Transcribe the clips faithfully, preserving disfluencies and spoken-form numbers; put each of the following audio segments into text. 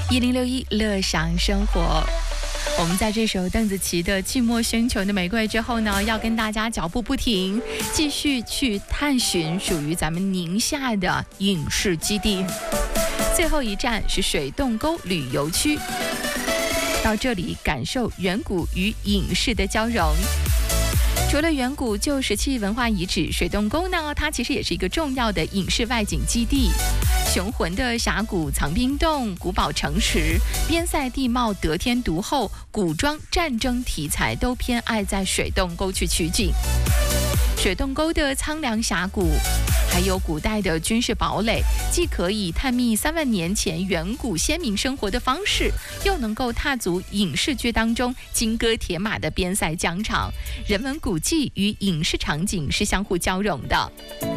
一零六一乐享生活。我们在这首邓紫棋的《寂寞星球的玫瑰》之后呢，要跟大家脚步不停，继续去探寻属于咱们宁夏的影视基地。最后一站是水洞沟旅游区，到这里感受远古与影视的交融。除了远古旧石器文化遗址，水洞沟呢，它其实也是一个重要的影视外景基地。雄浑的峡谷、藏兵洞、古堡城池、边塞地貌得天独厚，古装战争题材都偏爱在水洞沟去取景。水洞沟的苍凉峡谷，还有古代的军事堡垒，既可以探秘三万年前远古先民生活的方式，又能够踏足影视剧当中金戈铁马的边塞疆场，人文古迹与影视场景是相互交融的。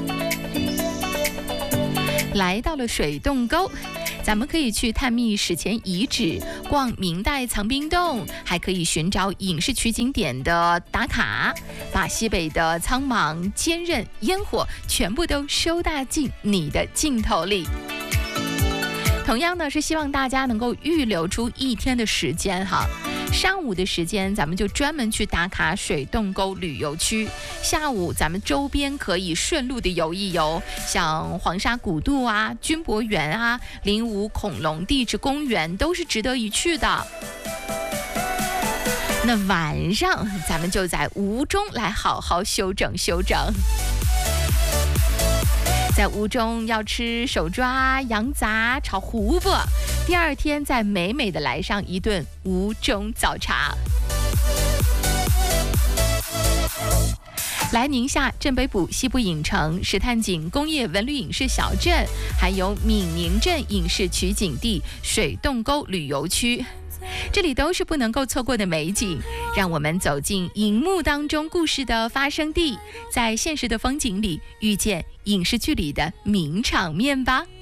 来到了水洞沟，咱们可以去探秘史前遗址，逛明代藏兵洞，还可以寻找影视取景点的打卡，把西北的苍茫、坚韧、烟火全部都收纳进你的镜头里。同样呢，是希望大家能够预留出一天的时间哈。上午的时间咱们就专门去打卡水洞沟旅游区，下午咱们周边可以顺路的游一游，像黄沙古渡啊、军博园啊、灵武恐龙地质公园都是值得一去的。那晚上咱们就在吴中来好好休整休整。在吴中要吃手抓、羊杂、炒胡卜，第二天再美美的来上一顿吴中早茶。来宁夏镇北堡西部影城、石炭井工业文旅影视小镇，还有闽宁镇影视取景地水洞沟旅游区，这里都是不能够错过的美景。让我们走进荧幕当中故事的发生地，在现实的风景里遇见影视剧里的名场面吧。